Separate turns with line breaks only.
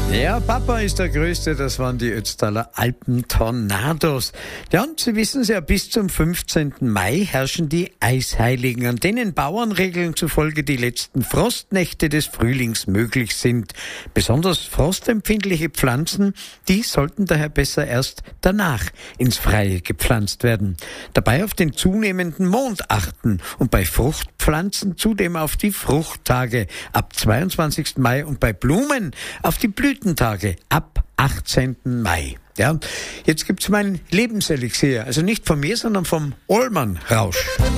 Ja, Papa ist der Größte, das waren die Ötztaler Alpentornados. Ja, und Sie wissen es ja, bis zum 15. Mai herrschen die Eisheiligen, an denen Bauernregeln zufolge die letzten Frostnächte des Frühlings möglich sind. Besonders frostempfindliche Pflanzen, die sollten daher besser erst danach ins Freie gepflanzt werden. Dabei auf den zunehmenden Mond achten und bei Fruchtpflanzen zudem auf die Fruchttage ab 22. Mai und bei Blumen auf die Blütentage ab 18. Mai. Ja, jetzt gibt's mein Lebenselixier, also nicht von mir, sondern vom Allmann Rausch.